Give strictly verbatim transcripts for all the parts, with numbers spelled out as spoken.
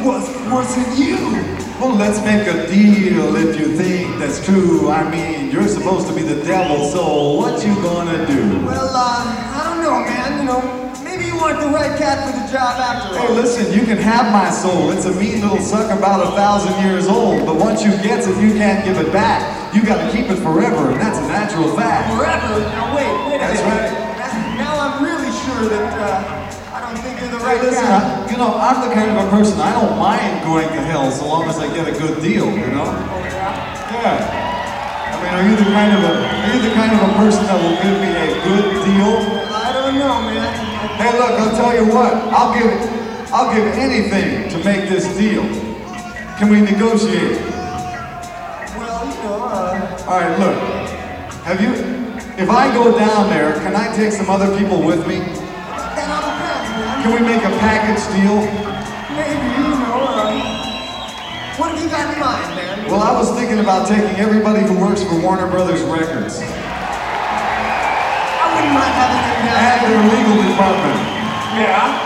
was forcing you. Well, let's make a deal if you think that's true. I mean, you're supposed to be the devil, so what you gonna do? Well, uh, I don't know, man. You know, maybe you aren't the right cat for the job after all. Hey, listen, you can have my soul. It's a mean little suck about a thousand years old, but once you get it, you can't give it back. You gotta keep it forever, and that's a natural fact. Forever? Now wait, wait a That's minute. right. That's- Now I'm really sure that, uh, I don't think you're the Hey, right listen, cat. I, you know, I'm the kind of a person, I don't mind going to hell so long as I get a good deal, you know? Oh, yeah? Yeah. I mean, are you the kind of a, are you the kind of a person that will give me a good deal? I don't know, man. Hey, look, I'll tell you what. I'll give, I'll give anything to make this deal. Can we negotiate? Well, you know, uh... All right, look. Have you? If I go down there, can I take some other people with me? That all depends, man. Can we make a package deal? Maybe, you know, uh... what have you got in mind, man? Well, I was thinking about taking everybody who works for Warner Brothers Records I wouldn't mind having them down. and their legal department. Yeah?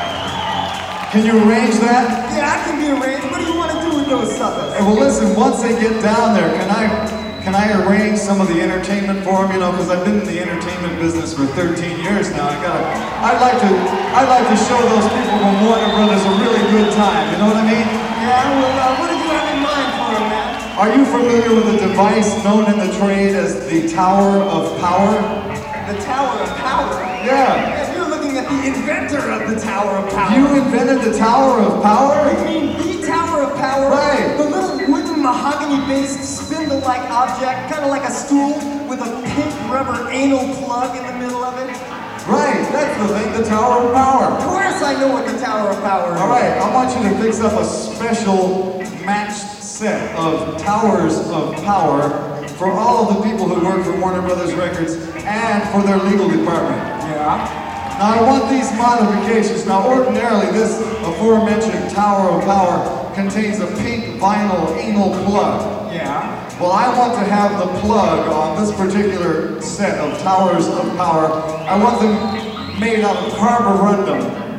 Can you arrange that? Yeah, I can be arranged. What do you want to do with those suckers? Hey, well, listen. Once they get down there, can I? Can I arrange some of the entertainment for them? You know, because I've been in the entertainment business for thirteen years now. I gotta, I'd like to, I'd like to show those people from Warner Brothers a really good time. You know what I mean? Yeah, well, uh, what did you have in mind for them, man? Are you familiar with a device known in the trade as the Tower of Power? The Tower of Power? Yeah. Yeah, you're looking at the inventor of the Tower of Power. You invented the Tower of Power? You mean the Tower of Power? Right. The little wooden mahogany-based spindle-like object, kind of like a stool with a pink rubber anal plug in the middle of it? Right. That's the thing. The Tower of Power. Of course I know what the Tower of Power is. All right. I want you to fix up a special matched set of Towers of Power for all of the people who work for Warner Brothers Records and for their legal department. Yeah? Now I want these modifications. Now ordinarily this aforementioned Tower of Power contains a pink vinyl anal plug. Yeah? Well, I want to have the plug on this particular set of Towers of Power. I want them made out of carborundum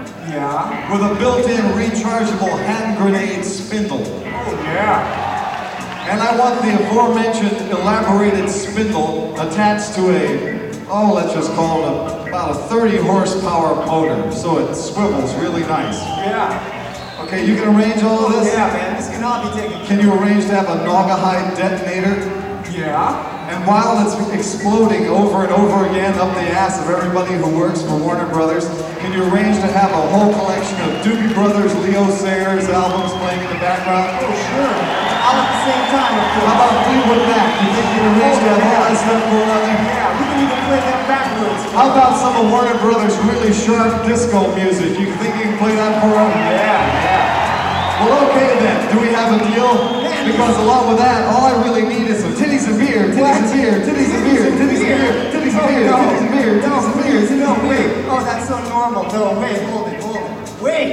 Yeah? with a built-in rechargeable hand grenade spindle. Oh, yeah. And I want the aforementioned elaborated spindle attached to a, oh, let's just call it a, about a thirty horsepower motor, so it swivels really nice. Yeah. Okay, you can arrange all of this? Yeah, man, this can all be taken care Can you arrange to have a Naugahyde detonator? of. Yeah? And while it's exploding over and over again up the ass of everybody who works for Warner Brothers, can you arrange to have a whole collection of Doobie Brothers, Leo Sayers albums playing in the background? Oh, sure. All at the same time, of course. How about Fleetwood Mac? You think you can arrange to have all that stuff going on there? Yeah, we can even play that backwards. How about some of Warner Brothers' really sharp disco music? You think you can play that for them? Yeah, yeah. Well, okay then. Do we have a deal? Man, Because along with that, all I really need is some titties and beer, titties What? and beer, titties and beer, titties and beer, titties and Oh, beer, no. titties and beer, No, titties and beer, please, titties no, and beer. wait. Oh, that's so normal. No, wait, hold it, hold it. Wait.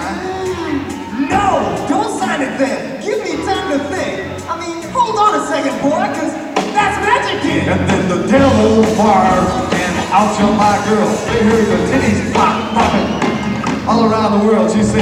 No, don't sign it then. Give me time to think. I mean, hold on a second, boy, because that's magic here. And then the devil barked, and out jumped my girl. They heard the titties pop, popping all around the world. She said,